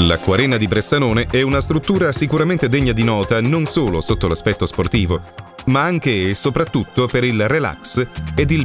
L'Acquarena di Bressanone è una struttura sicuramente degna di nota non solo sotto l'aspetto sportivo, ma anche e soprattutto per il relax ed il